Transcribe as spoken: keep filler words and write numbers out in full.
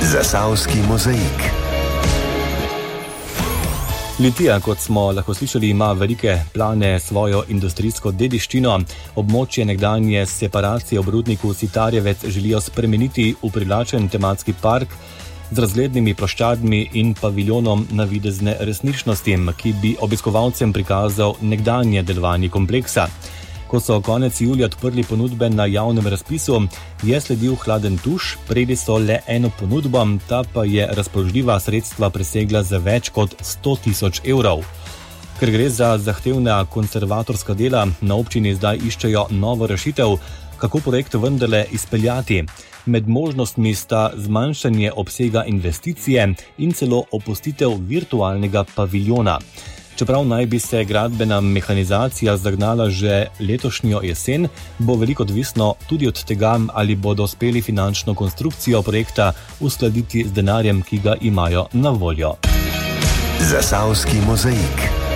Zasavski mozaik. Litija, kot smo lahko slišali, ima velike plane svojo industrijsko dediščino. Območje nekdanje separacije ob rudniku Sitarjevec želijo spremeniti v privlačen tematski park z razglednimi ploščadmi in paviljonom navidezne resničnosti, ki bi obiskovalcem prikazal nekdanje delovanje kompleksa. Ko so konec julija odprli ponudbe na javnem razpisu, je sledil hladen tuš, prejeli so le eno ponudbo, ta pa je razpoložljiva sredstva presegla za več kot sto tisoč evrov. Ker gre za zahtevna konservatorska dela, na občini zdaj iščejo novo rešitev, kako projekt vendarle izpeljati. Med možnostmi sta zmanjšanje obsega investicije in celo opustitev virtualnega paviljona. Čeprav naj bi se gradbena mehanizacija zagnala že letošnjo jesen, bo veliko odvisno tudi od tega, ali bodo uspeli finančno konstrukcijo projekta uskladiti z denarjem, ki ga imajo na voljo. Zasavski mozaik.